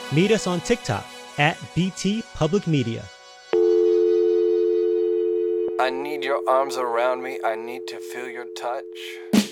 Meet us on TikTok at BT Public Media. I need your arms around me. I need to feel your touch.